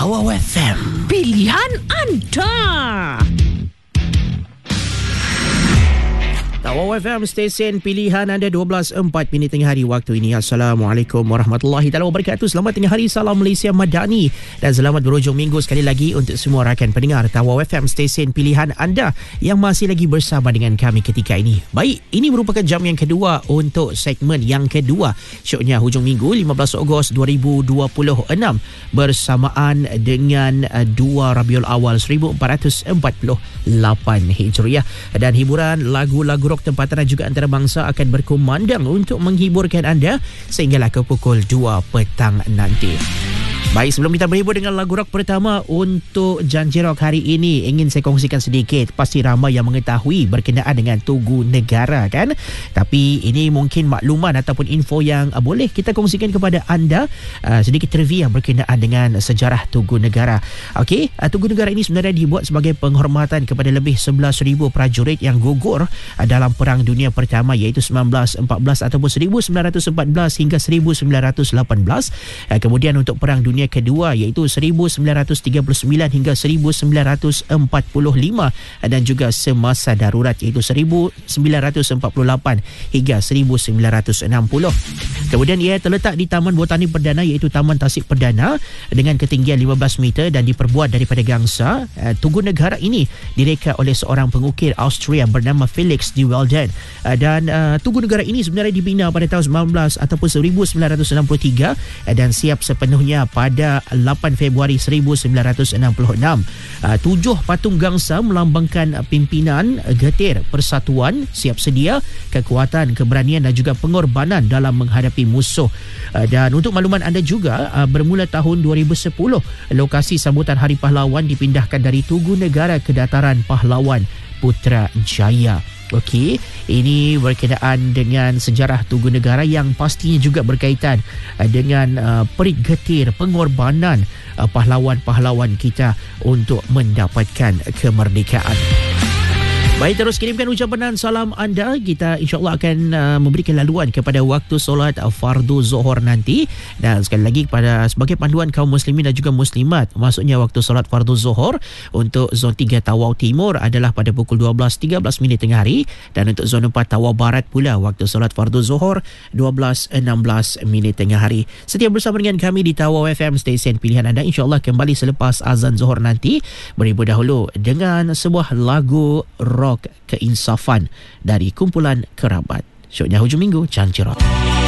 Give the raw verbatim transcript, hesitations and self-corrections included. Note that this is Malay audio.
Tawau F M, pilihan anda. Tawau F M, stesen pilihan anda. Dua belas empat minit tengah hari waktu ini. Assalamualaikum warahmatullahi taala wabarakatuh. Selamat tengah hari, salam Malaysia Madani dan selamat berhujung minggu sekali lagi untuk semua rakan pendengar Tawau F M, stesen pilihan anda yang masih lagi bersama dengan kami ketika ini. Baik, ini merupakan jam yang kedua untuk segmen yang kedua syoknya hujung minggu lima belas Ogos dua ribu dua puluh enam bersamaan dengan dua Rabiul Awal seribu empat ratus empat puluh lapan Hijriah, dan hiburan lagu-lagu rock tempatan dan juga antarabangsa akan berkumandang untuk menghiburkan anda sehinggalah ke pukul dua petang nanti. Baik, sebelum kita berhibur dengan lagu rock pertama untuk Janji Rock hari ini, ingin saya kongsikan sedikit. Pasti ramai yang mengetahui berkenaan dengan Tugu Negara kan? Tapi ini mungkin makluman ataupun info yang uh, boleh kita kongsikan kepada anda, uh, sedikit trivia berkenaan dengan sejarah Tugu Negara. Okey, uh, Tugu Negara ini sebenarnya dibuat sebagai penghormatan kepada lebih sebelas ribu prajurit yang gugur uh, dalam Perang Dunia Pertama, iaitu sembilan belas empat belas ataupun seribu sembilan ratus empat belas hingga seribu sembilan ratus lapan belas. Uh, kemudian untuk Perang Dunia Kedua, iaitu seribu sembilan ratus tiga puluh sembilan hingga seribu sembilan ratus empat puluh lima, dan juga semasa darurat iaitu seribu sembilan ratus empat puluh lapan hingga seribu sembilan ratus enam puluh. Kemudian ia terletak di Taman Botani Perdana, iaitu Taman Tasik Perdana, dengan ketinggian lima belas meter dan diperbuat daripada gangsa. Tugu Negara ini direka oleh seorang pengukir Austria bernama Felix de Welden, dan uh, Tugu Negara ini sebenarnya dibina pada tahun sembilan belas ataupun seribu sembilan ratus enam puluh tiga dan siap sepenuhnya pada pada lapan Februari seribu sembilan ratus enam puluh enam. Uh, tujuh patung gangsa melambangkan pimpinan, getir, persatuan, siap sedia, kekuatan, keberanian dan juga pengorbanan dalam menghadapi musuh. Uh, dan untuk makluman anda juga, uh, bermula tahun dua ribu sepuluh, lokasi sambutan Hari Pahlawan dipindahkan dari Tugu Negara ke Dataran Pahlawan Putrajaya. Okey, ini berkenaan dengan sejarah Tugu Negara yang pastinya juga berkaitan uh, dengan uh, perit getir, pengorbanan uh, pahlawan-pahlawan kita untuk mendapatkan kemerdekaan. Baik, terus kirimkan ucapan dan salam anda. Kita insyaAllah akan uh, memberikan laluan kepada waktu solat uh, fardu zuhur nanti. Dan sekali lagi kepada sebagai panduan kaum muslimin dan juga muslimat, maksudnya waktu solat fardu zuhur untuk zon tiga Tawau Timur adalah pada pukul dua belas tiga belas minit tengah hari, dan untuk zon empat Tawau Barat pula waktu solat fardu zuhur dua belas enam belas minit tengah hari. Setia bersama dengan kami di Tawau F M, stesen pilihan anda. InsyaAllah kembali selepas azan zuhur nanti. Berhibur dahulu dengan sebuah lagu rock keinsafan dari kumpulan Kerabat. Syoknya hujung minggu, Janji Rock.